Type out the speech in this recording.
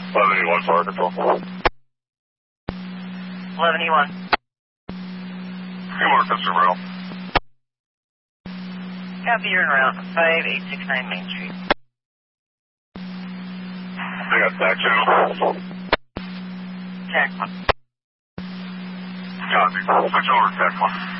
11E1 Fire Control. 11E1. You want to customer rail? Copy, you're in route 5869 Main Street. I got back channel. Tac 1. Copy. Switch over to Tac 1.